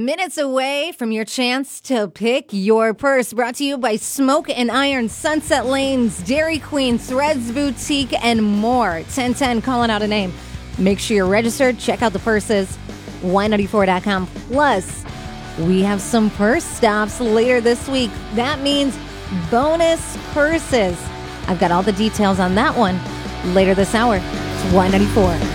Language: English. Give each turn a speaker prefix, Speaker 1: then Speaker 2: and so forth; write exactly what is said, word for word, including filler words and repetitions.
Speaker 1: Minutes away from your chance to pick your purse. Brought to you by Smoke and Iron, Sunset Lanes, Dairy Queen, Threads Boutique, and more. ten ten, calling out a name. Make sure you're registered. Check out the purses. Y ninety-four dot com. Plus, we have some purse stops later this week. That means bonus purses. I've got all the details on that one later this hour. It's Y ninety-four.